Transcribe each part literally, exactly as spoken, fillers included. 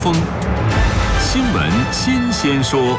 风新闻新鲜说。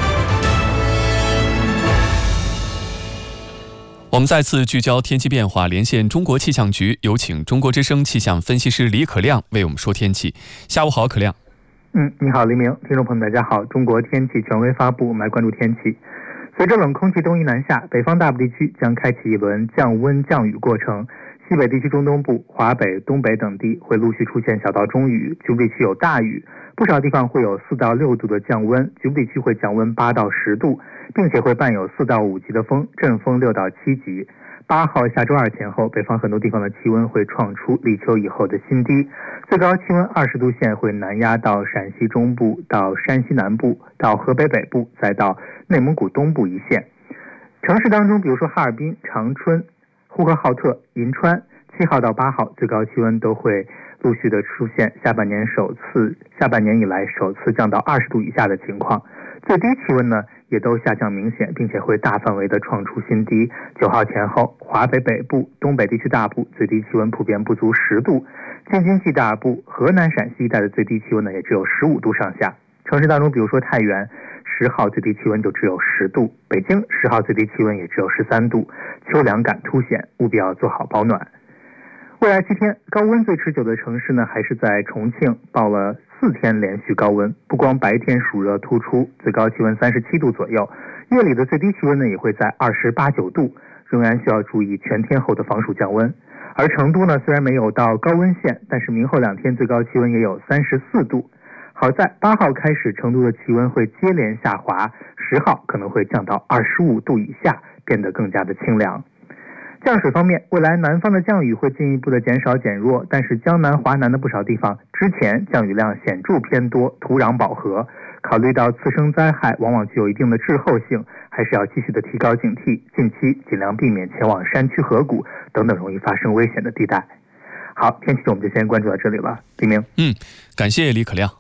我们再次聚焦天气变化，连线中国气象局，有请中国之声气象分析师李可亮为我们说天气。下午好，可亮。 嗯，你好，黎明，听众朋友们，大家好。中国天气权威发布，我们来关注天气。随着冷空气东移南下，北方大部地区将开启一轮降温降雨过程。西北地区、中东部、华北、东北等地会陆续出现小到中雨，局部地区有大雨，不少地方会有四到六度的降温，局部地区会降温八到十度，并且会伴有四到五级的风，阵风六到七级。八号下周二前后，北方很多地方的气温会创出立秋以后的新低，最高气温二十度线会南压到陕西中部、到山西南部、到河北北部，再到内蒙古东部一线。城市当中，比如说哈尔滨、长春、呼和浩特、银川，七号到八号最高气温都会陆续的出现下半年首次下半年以来首次降到二十度以下的情况，最低气温呢也都下降明显，并且会大范围的创出新低。九号前后，华北北部、东北地区大部最低气温普遍不足十度，京津冀大部、河南陕西一带的最低气温呢也只有十五度上下。城市当中，比如说太原十号最低气温就只有十度，北京十号最低气温也只有十三度，秋凉感凸显，务必要做好保暖。未来七天高温最持久的城市呢，还是在重庆，报了四天连续高温，不光白天暑热突出，最高气温三十七度左右，夜里的最低气温呢也会在二十八九度，仍然需要注意全天候的防暑降温。而成都呢，虽然没有到高温线，但是明后两天最高气温也有三十四度。好在八号开始，成都的气温会接连下滑，十号可能会降到二十五度以下，变得更加的清凉。降水方面，未来南方的降雨会进一步的减少减弱，但是江南、华南的不少地方之前降雨量显著偏多，土壤饱和，考虑到次生灾害往往具有一定的滞后性，还是要继续的提高警惕，近期尽量避免前往山区、河谷等等容易发生危险的地带。好，天气我们就先关注到这里了。黎明， 嗯，感谢李可亮。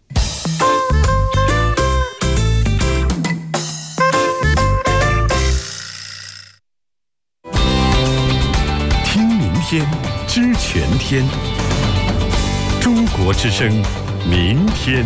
天知全天，中国之声，明天。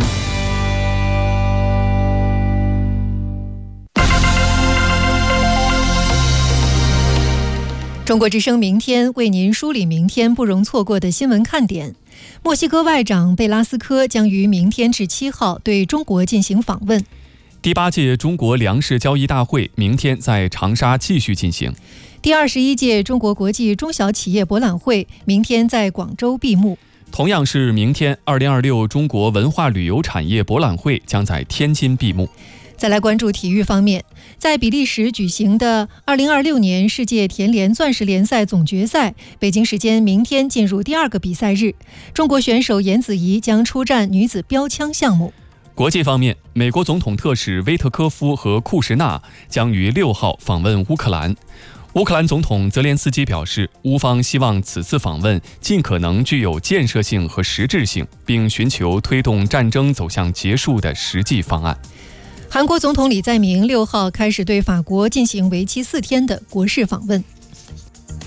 中国之声明天为您梳理明天不容错过的新闻看点。墨西哥外长贝拉斯科将于明天至七号对中国进行访问。 第八届中国粮食交易大会明天在长沙继续进行。 第二十一届中国国际中小企业博览会明天在广州闭幕。 同样是明天，二零二六中国文化旅游产业博览会将在天津闭幕。 再来关注体育方面，在比利时举行的二零二六年世界田联钻石联赛总决赛，北京时间明天进入第二个比赛日，中国选手颜子怡将出战女子标枪项目。 国际方面，美国总统特使威特科夫和库什纳将于六号访问乌克兰。乌克兰总统泽连斯基表示，乌方希望此次访问尽可能具有建设性和实质性，并寻求推动战争走向结束的实际方案。 韩国总统李在明六号开始对法国进行为期四天的国事访问。